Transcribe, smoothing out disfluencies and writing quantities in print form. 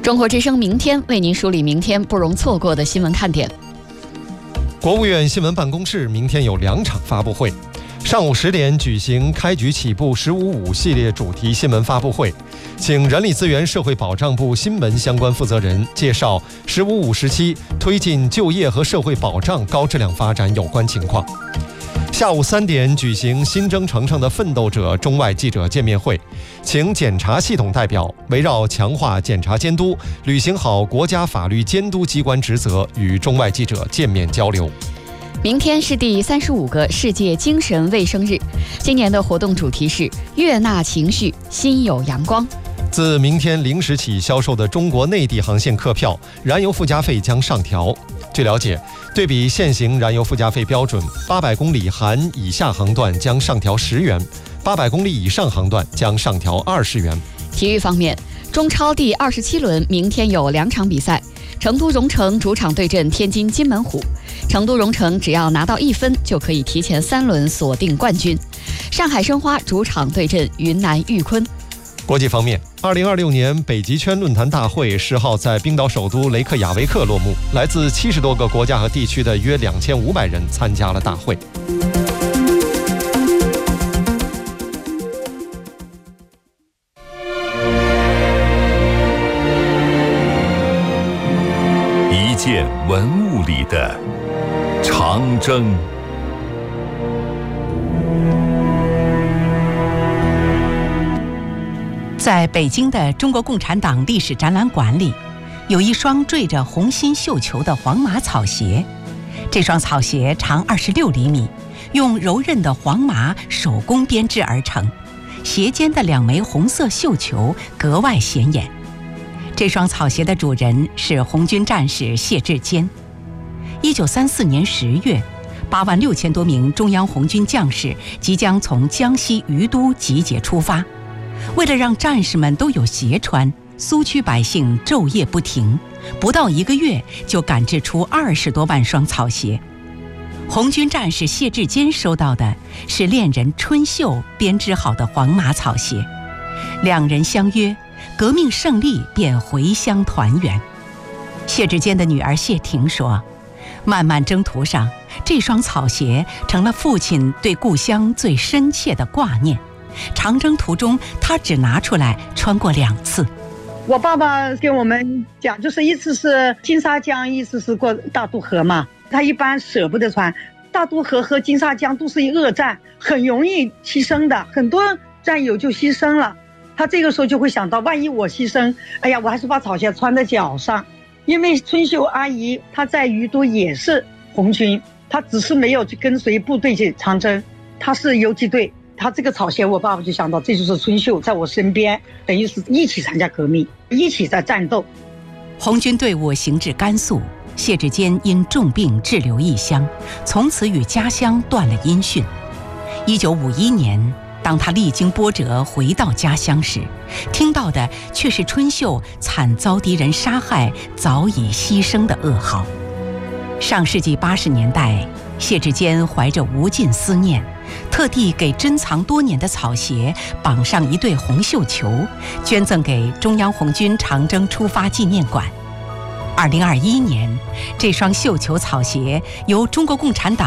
中国之声明天为您梳理明天不容错过的新闻看点。 国务院新闻办公室明天有2场发布会。上午10点举行开局起步“15.5”系列主题新闻发布会，请人力资源社会保障部新闻相关负责人介绍“15.5”时期推进就业和社会保障高质量发展有关情况。下午3点举行新征程上的奋斗者中外记者见面会，请检察系统代表围绕强化检察监督、履行好国家法律监督机关职责与中外记者见面交流。 明天是第35个世界精神卫生日，今年的活动主题是悦纳情绪，心有阳光。 自明天0时起销售的中国内地航线客票，燃油附加费将上调。据了解，对比现行燃油附加费标准，800公里含以下航段将上调10元，800公里以上航段将上调20元。 体育方面，中超第27轮明天有2场比赛，成都蓉城主场对阵天津津门虎。成都蓉城只要拿到1分就可以提前3轮锁定冠军。上海申花主场对阵云南玉坤。 国际方面，2026年北极圈论坛大会10号在冰岛首都雷克雅维克落幕，来自70多个国家和地区的约2500人参加了大会。 一件文物里的长征。 在北京的中国共产党历史展览馆里，有一双缀着红心绣球的黄麻草鞋。这双草鞋长26厘米，用柔韧的黄麻手工编织而成，鞋尖的2枚红色绣球格外显眼。这双草鞋的主人是红军战士谢志坚。1934年10月，8万6千多名中央红军将士即将从江西于都集结出发。为了让战士们都有鞋穿，苏区百姓昼夜不停，不到1个月就赶制出20多万双草鞋。红军战士谢志坚收到的是恋人春秀编织好的黄麻草鞋，两人相约，革命胜利便回乡团圆。谢志坚的女儿谢婷说，漫漫征途上，这双草鞋成了父亲对故乡最深切的挂念。长征途中，他只拿出来穿过2次。 我爸爸跟我们讲，就是一次是金沙江，一次是过大渡河嘛。他一般舍不得穿，大渡河和金沙江都是恶战，很容易牺牲的，很多战友就牺牲了。他这个时候就会想到，万一我牺牲，哎呀，我还是把草鞋穿在脚上。因为春秀阿姨她在于都也是红军，她只是没有去跟随部队去长征，她是游击队。他这个草鞋，我爸爸就想到，这就是春秀在我身边，等于是一起参加革命，一起在战斗。 红军队伍行至甘肃，谢志坚因重病滞留异乡，从此与家乡断了音讯。1951年，当他历经波折回到家乡时，听到的却是春秀惨遭敌人杀害、早已牺牲的噩耗。上世纪80年代，谢志坚怀着无尽思念，特地给珍藏多年的草鞋绑上一对红绣球，捐赠给中央红军长征出发纪念馆。2021年，这双绣球草鞋由中国共产党